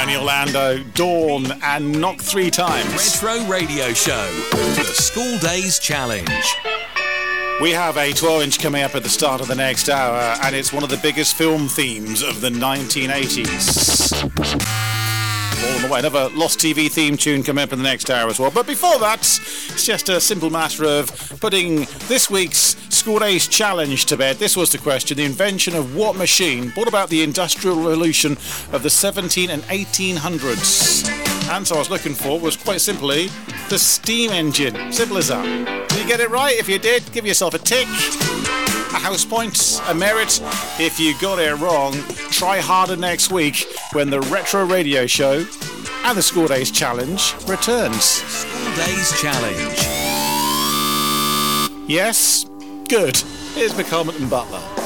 Tony Orlando, Dawn, and Knock 3 times. Retro Radio Show, the School Days Challenge. We have a 12-inch coming up at the start of the next hour, and it's one of the biggest film themes of the 1980s. All on the way. Another Lost TV theme tune coming up in the next hour as well. But before that, it's just a simple matter of putting this week's School Days Challenge to bed. This was the question: the invention of what machine brought about the Industrial Revolution of the 17 and 1800s? The answer I was looking for was quite simply the steam engine. Simple as that. Did you get it right? If you did, give yourself a tick, a house point, a merit. If you got it wrong, try harder next week when the Retro Radio Show and the School Days Challenge returns. School Days Challenge. Yes? Good. Here's McCormick and Butler.